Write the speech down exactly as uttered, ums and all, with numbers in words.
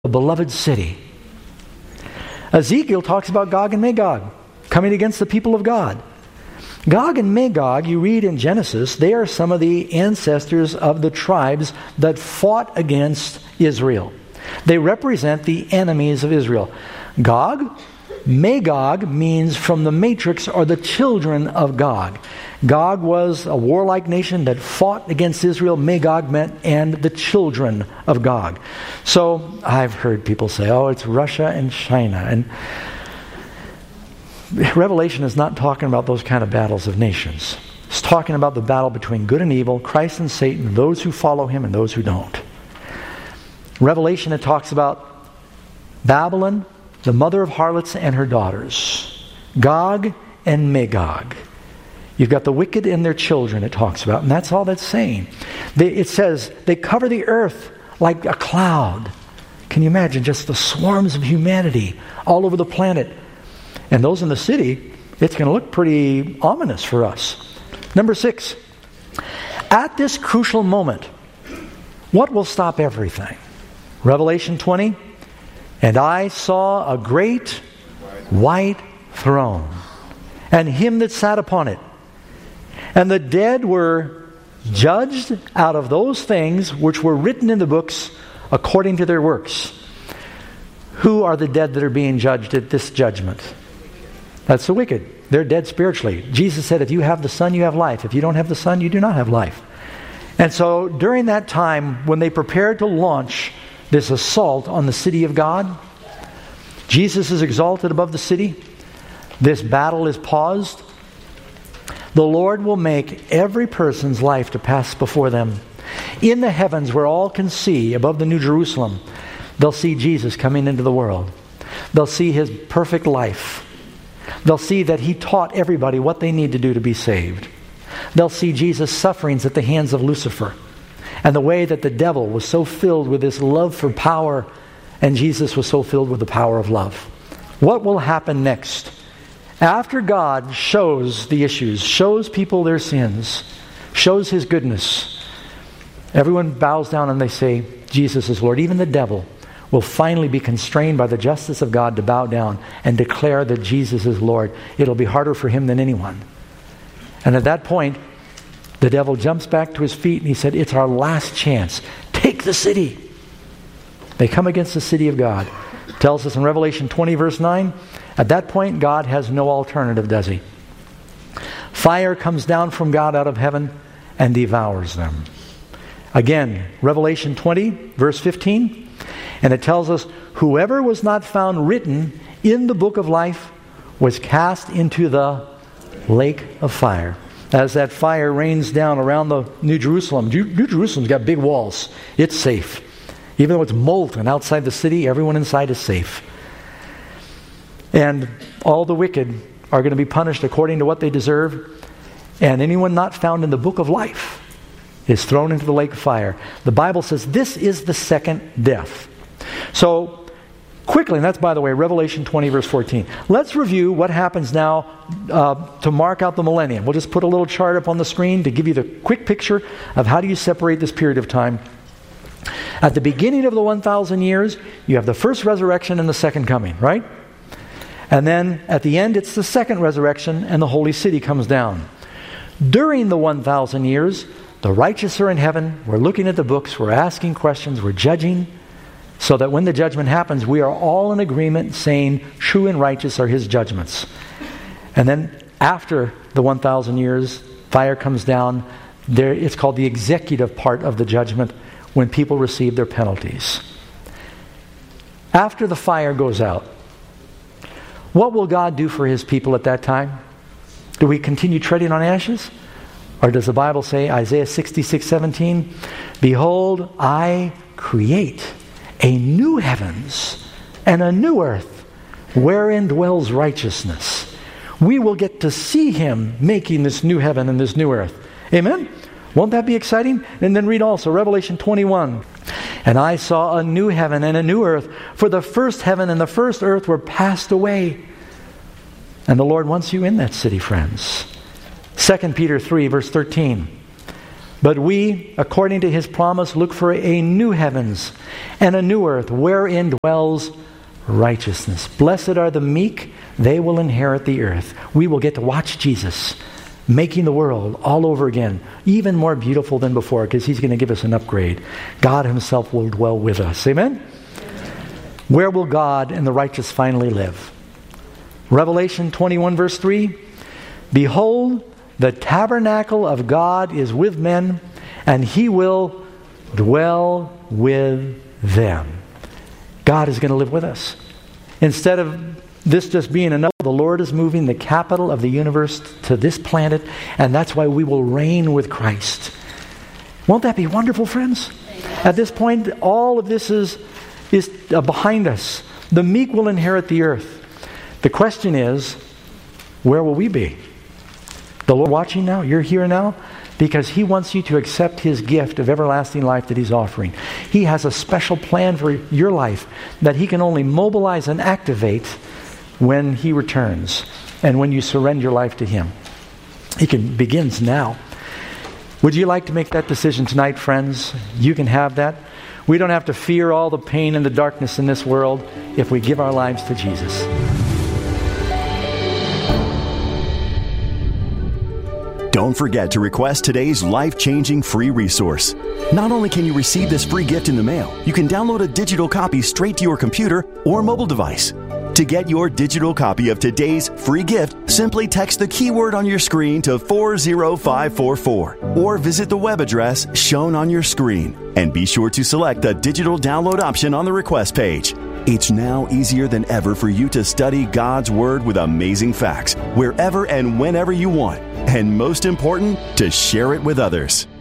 beloved city. Ezekiel talks about Gog and Magog coming against the people of God. Gog and Magog, you read in Genesis, they are some of the ancestors of the tribes that fought against Israel. They represent the enemies of Israel. Gog, Magog means from the matrix or the children of Gog. Gog was a warlike nation that fought against Israel. Magog meant and the children of Gog. So I've heard people say, oh, it's Russia and China. And Revelation is not talking about those kind of battles of nations. It's talking about the battle between good and evil, Christ and Satan, those who follow him and those who don't. Revelation, it talks about Babylon, the mother of harlots and her daughters. Gog and Magog. You've got the wicked and their children it talks about. And that's all that's saying. They, it says they cover the earth like a cloud. Can you imagine just the swarms of humanity all over the planet? And those in the city, it's going to look pretty ominous for us. Number six. At this crucial moment, what will stop everything? Revelation twenty. And I saw a great white throne, and him that sat upon it. And the dead were judged out of those things which were written in the books according to their works. Who are the dead that are being judged at this judgment? That's the wicked. They're dead spiritually. Jesus said, if you have the Son, you have life. If you don't have the Son, you do not have life. And so during that time, when they prepared to launch this assault on the city of God, Jesus is exalted above the city. This battle is paused. The Lord will make every person's life to pass before them. In the heavens where all can see, above the New Jerusalem, they'll see Jesus coming into the world. They'll see his perfect life. They'll see that he taught everybody what they need to do to be saved. They'll see Jesus' sufferings at the hands of Lucifer, and the way that the devil was so filled with this love for power, and Jesus was so filled with the power of love. What will happen next? After God shows the issues, shows people their sins, shows his goodness, everyone bows down and they say, Jesus is Lord. Even the devil will finally be constrained by the justice of God to bow down and declare that Jesus is Lord. It'll be harder for him than anyone. And at that point, the devil jumps back to his feet and he said, it's our last chance. Take the city. They come against the city of God. It tells us in Revelation twenty verse nine, at that point God has no alternative, does he? Fire comes down from God out of heaven and devours them. Again, Revelation twenty verse fifteen, and it tells us, whoever was not found written in the book of life was cast into the lake of fire. As that fire rains down around the New Jerusalem. New Jerusalem's got big walls. It's safe. Even though it's molten outside the city, everyone inside is safe. And all the wicked are going to be punished according to what they deserve. And anyone not found in the book of life is thrown into the lake of fire. The Bible says this is the second death. So, quickly, and that's, by the way, Revelation twenty verse fourteen. Let's review what happens now uh, to mark out the millennium. We'll just put a little chart up on the screen to give you the quick picture of how do you separate this period of time. At the beginning of the one thousand years, you have the first resurrection and the second coming, right? And then at the end, it's the second resurrection and the holy city comes down. During the one thousand years, the righteous are in heaven. We're looking at the books. We're asking questions. We're judging. So that when the judgment happens, we are all in agreement saying true and righteous are his judgments. And then after the one thousand years, fire comes down. There, it's called the executive part of the judgment, when people receive their penalties. After the fire goes out, what will God do for his people at that time? Do we continue treading on ashes? Or does the Bible say, Isaiah sixty-six seventeen, behold, I create a new heavens and a new earth wherein dwells righteousness. We will get to see him making this new heaven and this new earth. Amen? Won't that be exciting? And then read also Revelation twenty-one. And I saw a new heaven and a new earth, for the first heaven and the first earth were passed away. And the Lord wants you in that city, friends. Second Peter three verse thirteen. But we, according to his promise, look for a new heavens and a new earth wherein dwells righteousness. Blessed are the meek, they will inherit the earth. We will get to watch Jesus making the world all over again, even more beautiful than before, because he's going to give us an upgrade. God himself will dwell with us. Amen? Where will God and the righteous finally live? Revelation twenty-one verse three, behold, the tabernacle of God is with men, and he will dwell with them. God is going to live with us. Instead of this just being enough, the Lord is moving the capital of the universe to this planet, and that's why we will reign with Christ. Won't that be wonderful, friends? At this point, all of this is, is behind us. The meek will inherit the earth. The question is, where will we be? The Lord watching now, you're here now, because he wants you to accept his gift of everlasting life that he's offering. He has a special plan for your life that he can only mobilize and activate when he returns and when you surrender your life to him. He can begins now. Would you like to make that decision tonight, friends? You can have that. We don't have to fear all the pain and the darkness in this world if we give our lives to Jesus. Don't forget to request today's life-changing free resource. Not only can you receive this free gift in the mail, you can download a digital copy straight to your computer or mobile device. To get your digital copy of today's free gift, simply text the keyword on your screen to four zero five four four or visit the web address shown on your screen. And be sure to select the digital download option on the request page. It's now easier than ever for you to study God's Word with amazing facts wherever and whenever you want. And most important, to share it with others.